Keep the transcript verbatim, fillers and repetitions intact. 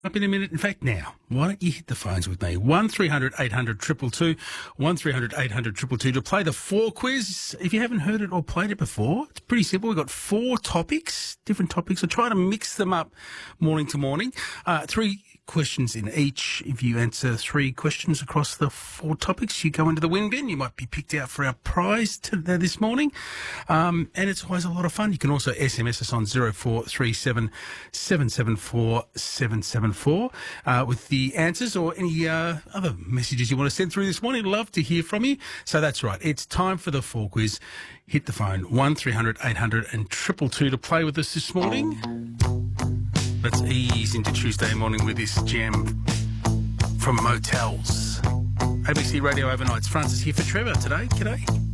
Up in a minute. In fact, now, why don't you hit the phones with me? one three hundred eight hundred two two two, one three hundred eight hundred two two two to play the four quiz. If you haven't heard it or played it before, it's pretty simple. We've got four topics, different topics. I try to mix them up morning to morning. Uh, three questions in each. If you answer three questions across the four topics, you go into the win bin. You might be picked out for our prize to, uh, this morning. Um, and it's always a lot of fun. You can also S M S us on zero four three seven, seven seven four, seven seven four uh, with the answers or any uh, other messages you want to send through this morning. Love to hear from you. So that's right. It's time for the four quiz. Hit the phone, one three hundred eight hundred and two two two to play with us this morning. Let's ease into Tuesday morning with this jam from Motels. A B C Radio Overnights. Francis here for Trevor today. G'day.